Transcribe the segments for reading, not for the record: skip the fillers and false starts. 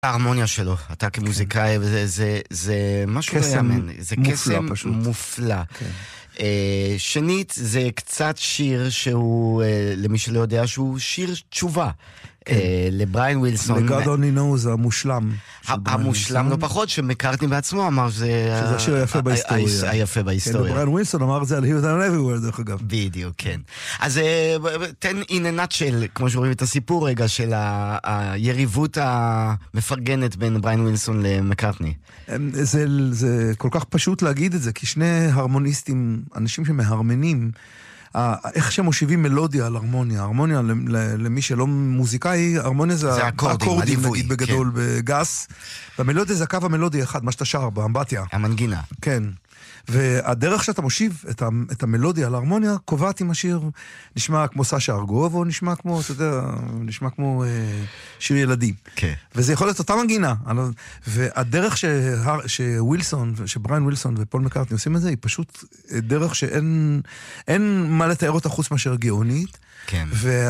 ההרמוניה שלו, אתה כמוזיקאי, זה משהו לא יאמן, זה קסם מופלא. שנית, זה קצת שיר שהוא, למי שלא יודע, שהוא שיר תשובה. לבריין ווילסון. God Only Knows זה המושלם. המושלם לא פחות, שמקארטני בעצמו אמר שזה השיר היפה בהיסטוריה. היפה בהיסטוריה. בריין ווילסון אמר את זה על Here and Everywhere דרך אגב. בדיוק, כן. אז תן in a nutshell, כמו שרואים את הסיפור רגע, של היריבות המפרגנת בין בריין ווילסון למקארטני. זה כל כך פשוט להגיד את זה, כי שני הרמוניסטים, אנשים שמהרמנים, איך שמושיבים מלודיה על הרמוניה. הרמוניה, למי שלא מוזיקאי, הרמוניה זה האקורדים, נגיד בגדול, בגס. והמלודיה זה הקו המלודי אחד, מה שאתה שר, באמבטיה. המנגינה. כן. והדרך שאתה מושיב את המלודיה על ההרמוניה, קובעת עם השיר, נשמע כמו סשה ארגוב, או נשמע כמו, אתה יודע, נשמע כמו שיר ילדים. כן. וזה יכול להיות אותה מנגינה. והדרך שווילסון, שבריין ווילסון ופול מקארטני עושים את זה, היא פשוט דרך שאין מה לתאר אותה חוץ מאשר גאונית. כן.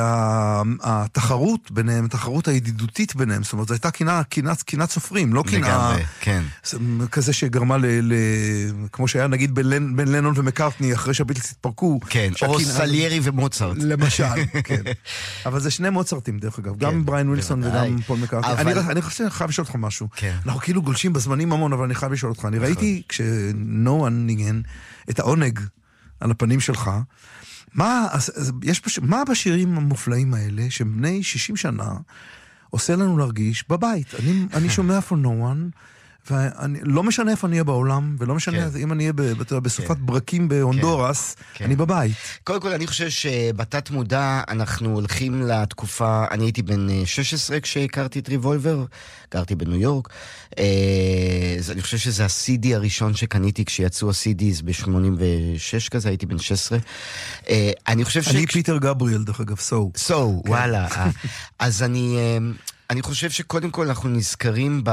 והתחרות ביניהם, התחרות הידידותית ביניהם, זאת אומרת, זו הייתה קינת סופרים, לא קינה כן. כזה שגרמה כמו שהיה נגיד בין לנון ומקארטני אחרי שהביטלס התפרקו. כן, או סליירי ומוצרט. למשל, כן. אבל זה שני מוצרטים דרך אגב, גם בריין ווילסון וגם פול מקארטני. אני חושב שאני חייב לשאול אותך משהו. אנחנו כאילו גולשים בזמנים המון, אבל אני חייב לשאול אותך. אני ראיתי כשנואן ניגן את העונג על הפנים שלך, מה בשירים המופלאים האלה, שבני 60 שנה, עושה לנו להרגיש בבית? אני שומע פה נואן, ולא משנה איפה אני אהיה בעולם, ולא משנה אם אני אהיה בסופת ברקים בהונדורס, אני בבית. קודם כל, אני חושב שבתת מודע אנחנו הולכים לתקופה, אני הייתי בן 16 כשהכרתי את ריבולבר, גרתי בניו יורק, אני חושב שזה ה-CD הראשון שקניתי כשיצאו ה-CDs ב-86 כזה, הייתי בן 16. אני חושב אני פיטר גבריאל, דרך אגב, וואלה. אז אני חושב שקודם כל אנחנו נזכרים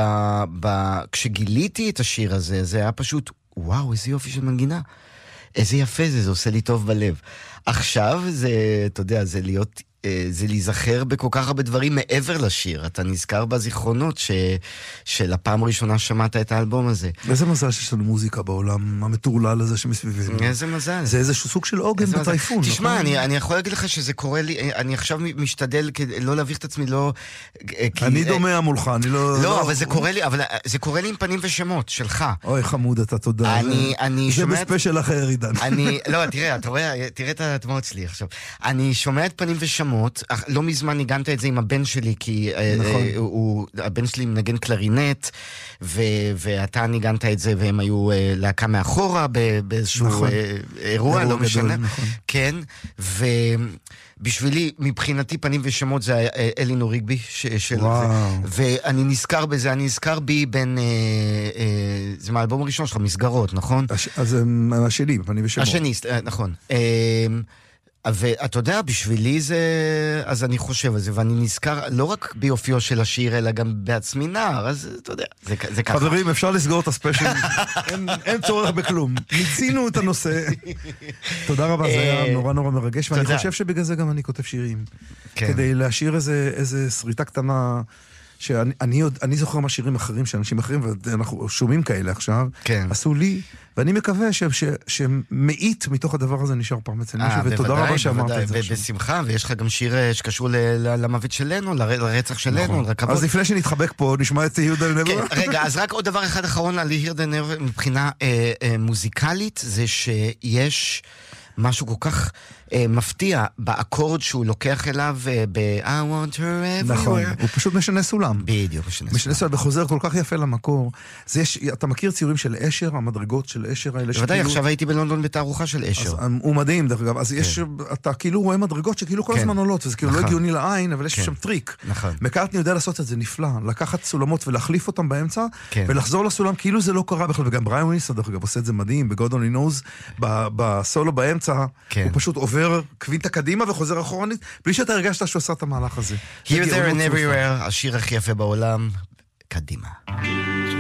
כשגיליתי את השיר הזה, זה היה פשוט, וואו, איזה יופי של מנגינה. איזה יפה זה עושה לי טוב בלב. עכשיו זה, אתה יודע, זה להיזכר בכל כך הרבה דברים מעבר לשיר. אתה נזכר בזיכרונות של הפעם הראשונה שמעת את האלבום הזה. איזה מזל שיש לנו מוזיקה בעולם המטורלל הזה שמסביבנו. איזה מזל. זה איזשהו סוג של עוגן בטייפון. תשמע, אני יכול להגיד לך שזה קורה לי, אני עכשיו משתדל לא להביך את עצמי, לא... אני דומע מולך, אני לא... לא, אבל זה קורה לי עם פנים ושמות, שלך. אוי, חמוד, אתה תודה. זה בספיישל אחר, עידן. לא, תראה, תראה את התמות שלי עכשיו. אני שומע את פנים ושמות, לא מזמן ניגנת את זה עם הבן שלי, כי הבן שלי מנגן קלרינט, ואתה ניגנת את זה, והם היו להקה מאחורה, באיזשהו אירוע, לא משנה. כן, ובשבילי, מבחינתי פנים ושמות, זה אלינור ריגבי, ואני נזכר בזה, אני נזכר בי בין, זה מהאלבום הראשון שלך, מסגרות, נכון? אז השני, פנים ושמות. השני, נכון. ואתה יודע, בשבילי זה, אז אני חושב על זה, ואני נזכר לא רק ביופיו של השיר, אלא גם בעצמי נער, אז אתה יודע, זה ככה. חברים, אפשר לסגור את הספיישל, אין צורך בכלום. ניצינו את הנושא. תודה רבה, זה היה נורא נורא מרגש, ואני חושב שבגלל זה גם אני כותב שירים. כדי להשאיר איזה שריטה קטנה, שאני זוכר מה שירים אחרים, שאנשים אחרים, ואנחנו שומעים כאלה עכשיו, עשו לי, ואני מקווה שמעיט מתוך הדבר הזה נשאר פעם אצל מישהו, ותודה רבה שאמרת את זה. ובשמחה, ויש לך גם שיר שקשור למוות שלנו, לרצח שלנו, לרכבות. אז לפני שנתחבק פה, נשמע את Here and Everywhere. רגע, אז רק עוד דבר אחד אחרון על Here and Everywhere, מבחינה מוזיקלית, זה שיש משהו כל כך מפתיע באקורד שהוא לוקח אליו ב-I want her everywhere. נכון, הוא פשוט משנה סולם. בדיוק, משנה סולם, וחוזר כל כך יפה למקור. אתה מכיר ציורים של אשר, המדרגות של אשר האלה? בוודאי, עכשיו הייתי בלונדון בתערוכה של אשר. הוא מדהים, דרך אגב. אז אתה כאילו רואה מדרגות שכאילו כל הזמן עולות, וזה כאילו לא הגיוני לעין, אבל יש שם טריק. מקארטני יודע לעשות את זה נפלא, לקחת סולמות ולהחליף אותם באמצע, ולחזור לסולם כאילו זה לא קרה בכלל, וגם בריין ווילסון, דרך אגב, עושה את זה מדהים, ב-God Only Knows, בסולו באמצע, הוא פשוט עובר קווינטה קדימה וחוזר אחורנית, בלי שאתה הרגשת שהוא עשה את המהלך הזה. Here, there and everywhere, השיר הכי יפה בעולם, קדימה.